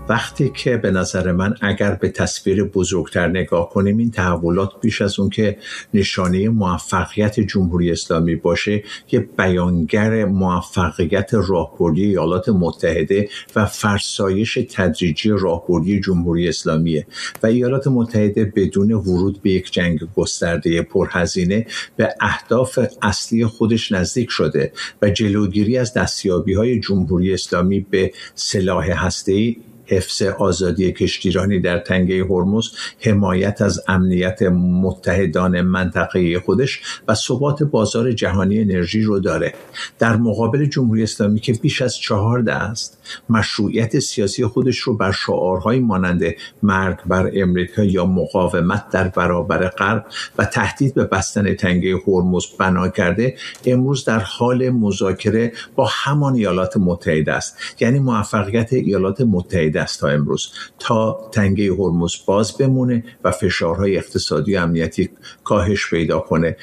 وقتی که به نظر من اگر به تصویر بزرگتر نگاه کنیم، این تحولات بیش از اون که نشانه موفقیت جمهوری اسلامی باشه، یه بیانگر موفقیت راهبردی ایالات متحده و فرسایش تدریجی راهبردی جمهوری اسلامیه و ایالات متحده بدون ورود به یک جنگ گسترده پرهزینه به اهداف اصلی خودش نزدیک شده و جلوگیری از دستیابی‌های جمهوری اسلامی به سلاح هسته‌ای، حفظ آزادی کشتیرانی در تنگه هرمز، حمایت از امنیت متحدان منطقه خودش و ثبات بازار جهانی انرژی رو داره. در مقابل جمهوری اسلامی که بیش از 4 دهه است مشروعیت سیاسی خودش رو بر شعارهای مانند مرگ بر امریکا یا مقاومت در برابر غرب و تهدید به بستن تنگه هرمز بنا کرده، امروز در حال مذاکره با همان ایالات متحده است. یعنی موفقیت ایالات متحده است تا امروز تا تنگه هرمز باز بمونه و فشارهای اقتصادی و امنیتی کاهش پیدا کنه.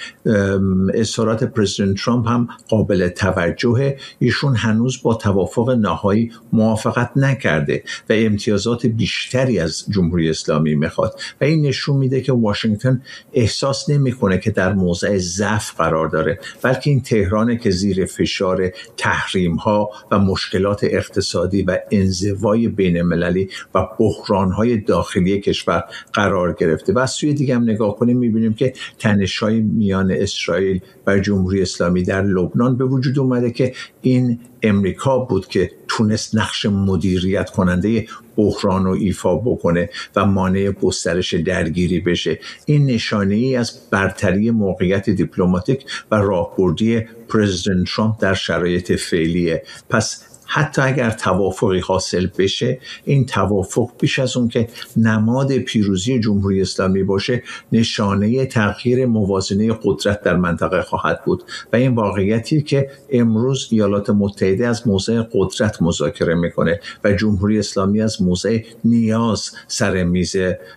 اظهارات پرزیدنت ترامپ هم قابل توجهه. ایشون هنوز با توافق نهایی موافقت نکرده و امتیازات بیشتری از جمهوری اسلامی میخواد و این نشون میده که واشنگتن احساس نمیکنه که در موضع ضعف قرار داره، بلکه این تهرانه که زیر فشار تحریم ها و مشکلات اقتصادی و انزوای بین المللی و بحران‌های داخلی کشور قرار گرفته. و از سوی دیگه هم نگاه کنیم می‌بینیم که تنش‌های میان اسرائیل و جمهوری اسلامی در لبنان به وجود اومده که این امریکا بود که تونست نقش مدیریت کننده بحران رو ایفا بکنه و مانع گسترش درگیری بشه. این نشانه‌ای از برتری موقعیت دیپلماتیک و راهبردی پرزیدنت ترامپ در شرایط فعلیه. پس حتی اگر توافقی حاصل بشه، این توافق بیش از اون که نماد پیروزی جمهوری اسلامی باشه، نشانه تغییر موازنه قدرت در منطقه خواهد بود و این واقعیتی که امروز ایالات متحده از موضع قدرت مذاکره میکنه و جمهوری اسلامی از موضع نیاز سر میز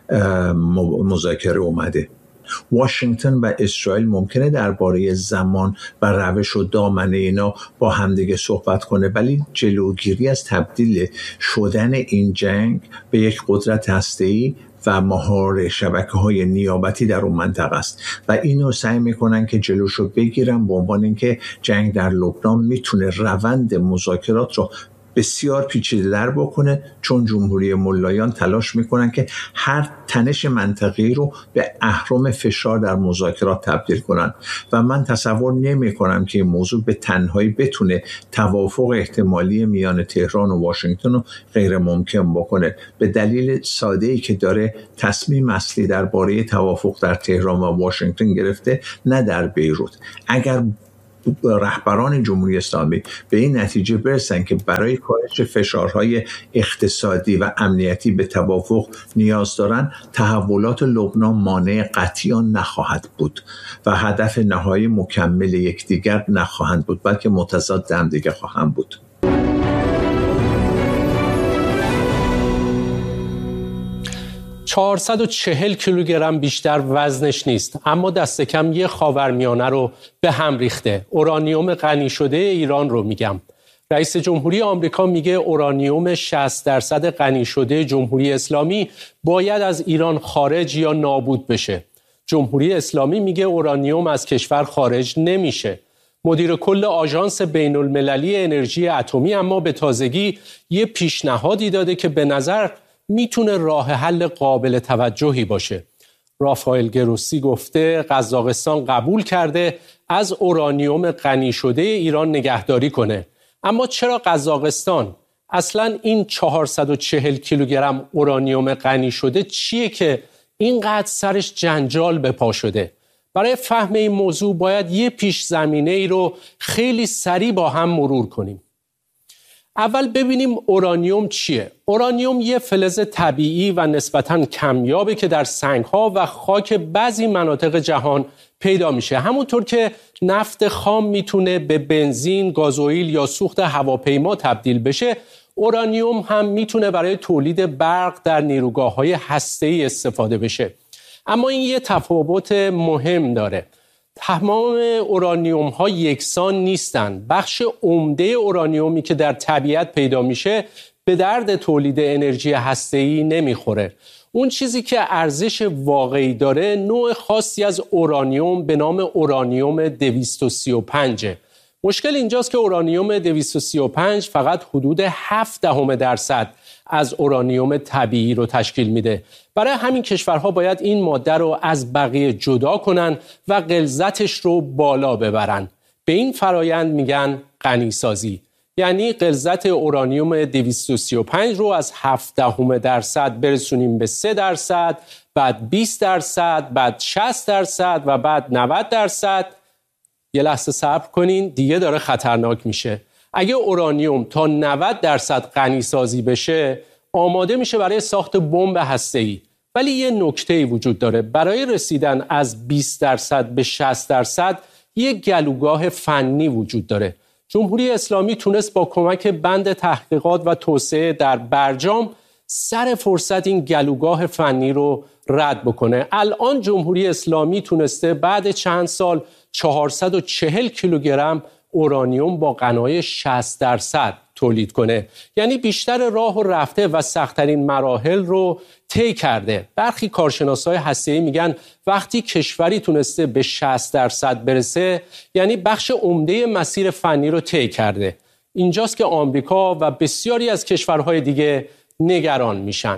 مذاکره اومده. واشنگتن و اسرائیل ممکنه درباره زمان و روش و دامنه اینا با همدیگه صحبت کنه، ولی جلوگیری از تبدیل شدن این جنگ به یک قدرت هسته‌ای و مهار شبکه‌های نیابتی در اون منطقه است و اینو سعی میکنن که جلوشو بگیرن به عنوان اینکه جنگ در لبنان میتونه روند مذاکرات رو بسیار پیچیده‌تر بکنه، چون جمهوری ملایان تلاش میکنن که هر تنش منطقی رو به اهرم فشار در مذاکرات تبدیل کنن و من تصور نمیکنم که این موضوع به تنهایی بتونه توافق احتمالی میان تهران و واشنگتن رو غیر ممکن بکنه، به دلیل ساده‌ای که داره تصمیم اصلی درباره توافق در تهران و واشنگتن گرفته، نه در بیروت. اگر رهبران جمهوری اسلامی به این نتیجه برسن که برای کاهش فشارهای اقتصادی و امنیتی به توافق نیاز دارن، تحولات لبنان مانع قطعی آن نخواهد بود و هدف نهایی مکمل یکدیگر نخواهند بود، بلکه متضاد هم دیگه خواهند بود. 440 کیلوگرم بیشتر وزنش نیست، اما دست کم یه خاورمیانه رو به هم ریخته. اورانیوم غنی شده ایران رو میگم. رئیس جمهوری آمریکا میگه اورانیوم 60% غنی شده جمهوری اسلامی باید از ایران خارج یا نابود بشه. جمهوری اسلامی میگه اورانیوم از کشور خارج نمیشه. مدیر کل آژانس بین المللی انرژی اتمی اما به تازگی یه پیشنهادی داده که به نظر میتونه راه حل قابل توجهی باشه. رافائل گروسی گفته قزاقستان قبول کرده از اورانیوم غنی شده ایران نگهداری کنه. اما چرا قزاقستان؟ اصلا این 440 کیلوگرم اورانیوم غنی شده چیه که اینقدر سرش جنجال به پا شده؟ برای فهم این موضوع باید یه پیش زمینه ای رو خیلی سریع با هم مرور کنیم. اول ببینیم اورانیوم چیه؟ اورانیوم یه فلز طبیعی و نسبتاً کمیابه که در سنگ‌ها و خاک بعضی مناطق جهان پیدا میشه. همونطور که نفت خام میتونه به بنزین، گازوئیل یا سوخت هواپیما تبدیل بشه، اورانیوم هم میتونه برای تولید برق در نیروگاه‌های هسته‌ای استفاده بشه. اما این یه تفاوت مهم داره. تمام اورانیوم ها یکسان نیستن. بخش عمده اورانیومی که در طبیعت پیدا میشه به درد تولید انرژی هسته‌ای نمیخوره. اون چیزی که ارزش واقعی داره نوع خاصی از اورانیوم به نام اورانیوم 235. مشکل اینجاست که اورانیوم 235 فقط حدود 0.7% از اورانیوم طبیعی رو تشکیل میده. برای همین کشورها باید این ماده رو از بقیه جدا کنن و غلظتش رو بالا ببرن. به این فرایند میگن غنیسازی. یعنی غلظت اورانیوم 235 رو از 0.7% برسونیم به 3%، بعد 20%، بعد 60% و بعد 90%. یه لحظه صبر کنین، دیگه داره خطرناک میشه. اگه اورانیوم تا 90% غنیسازی بشه، آماده میشه برای ساخت بمب هسته‌ای. ولی یه نکته‌ای وجود داره. برای رسیدن از 20% به 60% یه گلوگاه فنی وجود داره. جمهوری اسلامی تونست با کمک بند تحقیقات و توسعه در برجام سر فرصت این گلوگاه فنی رو رد بکنه. الان جمهوری اسلامی تونسته بعد چند سال 440 کیلوگرم اورانیوم با غنای 60% تولید کنه. یعنی بیشتر راه و رفته و سخت‌ترین مراحل رو طی کرده. برخی کارشناسای هسته‌ای میگن وقتی کشوری تونسته به 60% برسه، یعنی بخش عمده مسیر فنی رو طی کرده. اینجاست که آمریکا و بسیاری از کشورهای دیگه نگران میشن.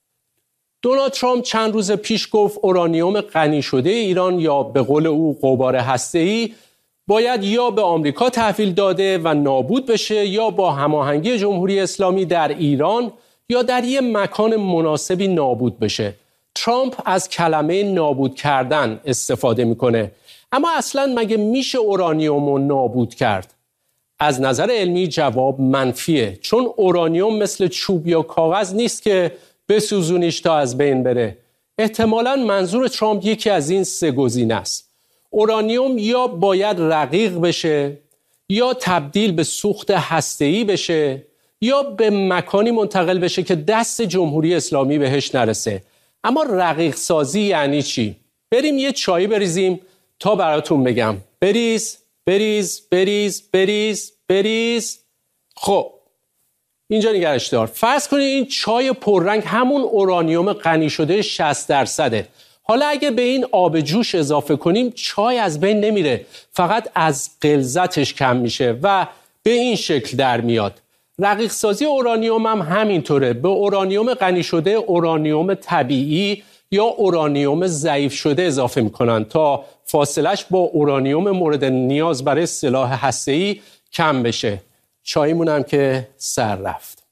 دونالد ترامپ چند روز پیش گفت اورانیوم غنی شده ایران، یا به قول او غبار هسته‌ای، باید یا به آمریکا تحویل داده و نابود بشه، یا با هماهنگی جمهوری اسلامی در ایران یا در یک مکان مناسبی نابود بشه. ترامپ از کلمه نابود کردن استفاده میکنه. اما اصلا مگه میشه اورانیوم رو نابود کرد؟ از نظر علمی جواب منفیه، چون اورانیوم مثل چوب یا کاغذ نیست که بسوزونیش تا از بین بره. احتمالاً منظور ترامپ یکی از این سه گزینه است. اورانیوم یا باید رقیق بشه، یا تبدیل به سوخت هسته‌ای بشه، یا به مکانی منتقل بشه که دست جمهوری اسلامی بهش نرسه. اما رقیق سازی یعنی چی؟ بریم یه چایی بریزیم تا براتون بگم. بریز بریز بریز بریز بریز. خب اینجا نگرش دار. فرض کنید این چای پررنگ همون اورانیوم غنی شده 60%. حالا اگه به این آب جوش اضافه کنیم، چای از بین نمیره، فقط از غلظتش کم میشه و به این شکل در میاد. رقیق سازی اورانیوم هم همینطوره. به اورانیوم غنی شده اورانیوم طبیعی یا اورانیوم ضعیف شده اضافه میکنن تا فاصلش با اورانیوم مورد نیاز برای سلاح هسته‌ای کم بشه. چایمون هم که سر رفت.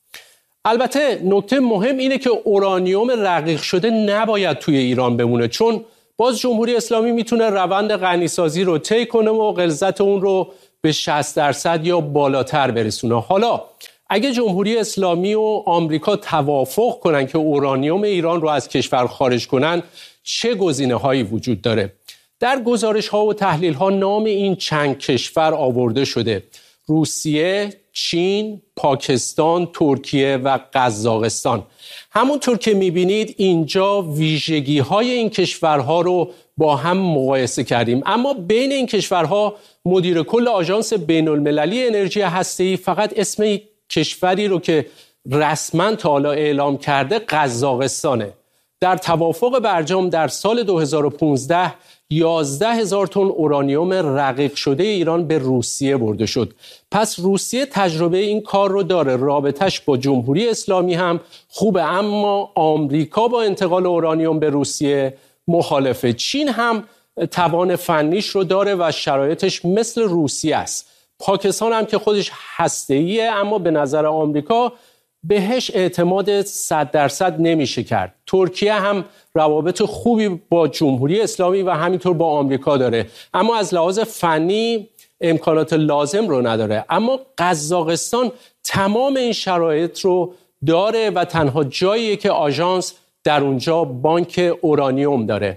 البته نکته مهم اینه که اورانیوم رقیق شده نباید توی ایران بمونه، چون باز جمهوری اسلامی میتونه روند غنیسازی رو طی کنه و غلظت اون رو به 60% یا بالاتر برسونه. حالا اگه جمهوری اسلامی و آمریکا توافق کنن که اورانیوم ایران رو از کشور خارج کنن، چه گزینه‌هایی وجود داره؟ در گزارش‌ها و تحلیل‌ها نام این چند کشور آورده شده: روسیه، چین، پاکستان، ترکیه و قزاقستان. همونطور که می‌بینید اینجا ویژگی‌های این کشورها رو با هم مقایسه کردیم، اما بین این کشورها مدیر کل آژانس بین‌المللی انرژی هسته‌ای فقط اسم کشوری رو که رسما تا حالا اعلام کرده قزاقستانه. در توافق برجام در سال 2015 11,000 تن اورانیوم رقیق شده ایران به روسیه برده شد. پس روسیه تجربه این کار رو داره، رابطش با جمهوری اسلامی هم خوبه، اما آمریکا با انتقال اورانیوم به روسیه مخالفه. چین هم توان فنیش رو داره و شرایطش مثل روسیه است. پاکستان هم که خودش هسته‌ایه، اما به نظر آمریکا بهش اعتماد 100% نمیشه کرد. ترکیه هم روابط خوبی با جمهوری اسلامی و همینطور با آمریکا داره، اما از لحاظ فنی امکانات لازم رو نداره. اما قزاقستان تمام این شرایط رو داره و تنها جاییه که آژانس در اونجا بانک اورانیوم داره.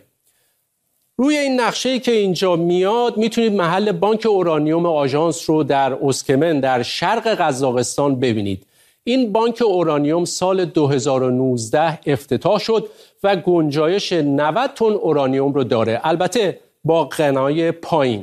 روی این نقشه‌ای که اینجا میاد میتونید محل بانک اورانیوم آژانس رو در اسکمن در شرق قزاقستان ببینید. این بانک اورانیوم سال 2019 افتتاح شد و گنجایش 90 تن اورانیوم رو داره، البته با غنای پایین.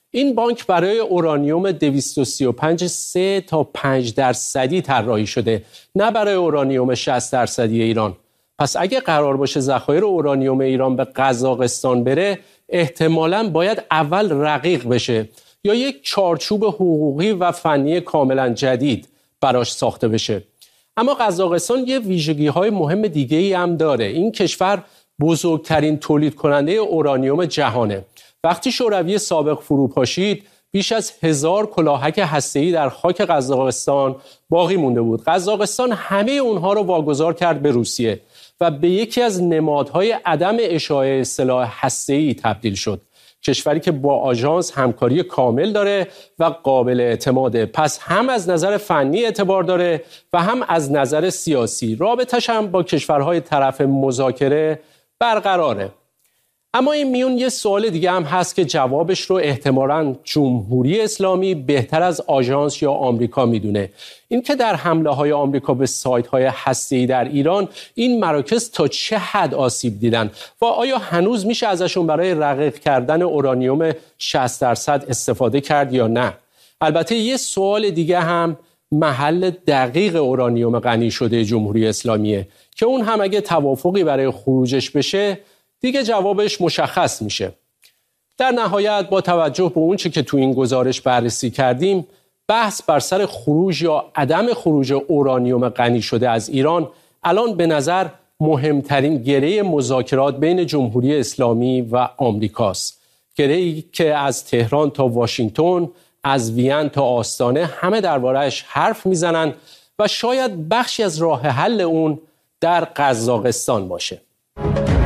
این بانک برای اورانیوم 235 3 تا 5% طراحی شده، نه برای اورانیوم 60% ایران. پس اگه قرار باشه ذخایر اورانیوم ایران به قزاقستان بره، احتمالاً باید اول رقیق بشه یا یک چارچوب حقوقی و فنی کاملا جدید براش ساخته بشه. اما قزاقستان یه ویژگی‌های مهم دیگه‌ای هم داره. این کشور بزرگترین تولید کننده اورانیوم جهانه. وقتی شوروی سابق فروپاشید، بیش از 1000 کلاهک هسته‌ای در خاک قزاقستان باقی مونده بود. قزاقستان همه اونها رو واگذار کرد به روسیه و به یکی از نمادهای عدم اشاعه سلاح هسته‌ای تبدیل شد. کشوری که با آژانس همکاری کامل داره و قابل اعتماده. پس هم از نظر فنی اعتبار داره و هم از نظر سیاسی. رابطش هم با کشورهای طرف مذاکره برقراره. اما این میون یه سوال دیگه هم هست که جوابش رو احتمالاً جمهوری اسلامی بهتر از آژانس یا آمریکا میدونه. این که در حمله های آمریکا به سایت های هسته‌ای در ایران، این مراکز تا چه حد آسیب دیدن و آیا هنوز میشه ازشون برای رقیق کردن اورانیوم 60% استفاده کرد یا نه؟ البته یه سوال دیگه هم محل دقیق اورانیوم غنی شده جمهوری اسلامیه که اون هم اگه توافقی برای خروجش بشه دیگه جوابش مشخص میشه. در نهایت با توجه به اون چه که تو این گزارش بررسی کردیم، بحث بر سر خروج یا عدم خروج اورانیوم غنی شده از ایران الان به نظر مهمترین گره مذاکرات بین جمهوری اسلامی و آمریکاست. گره‌ای که از تهران تا واشنگتن، از وین تا آستانه همه درباره‌اش حرف میزنن و شاید بخشی از راه حل اون در قزاقستان باشه.